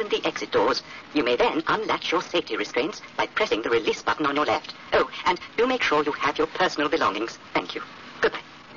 behind the exit doors. You may then unlatch your safety restraints by pressing the release button on your left. Oh, and do make sure you have your personal belongings. Thank you. Goodbye.